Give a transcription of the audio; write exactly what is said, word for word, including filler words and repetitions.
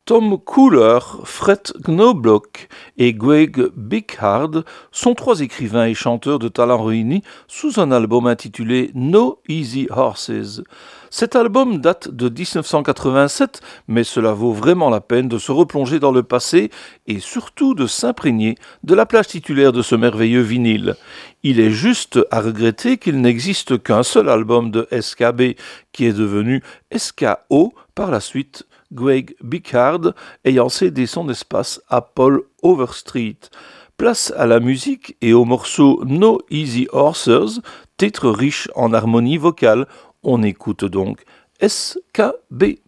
Tom Cooler, Fred Knobloch et Greg Bighard sont trois écrivains et chanteurs de talent réunis sous un album intitulé No Easy Horses. Cet album date de dix-neuf cent quatre-vingt-sept, mais cela vaut vraiment la peine de se replonger dans le passé et surtout de s'imprégner de la plage titulaire de ce merveilleux vinyle. Il est juste à regretter qu'il n'existe qu'un seul album de S K B qui est devenu S K O par la suite, Greg Bighard ayant cédé son espace à Paul Overstreet. Place à la musique et au morceau No Easy Horses, titre riche en harmonie vocale. On écoute donc S K B.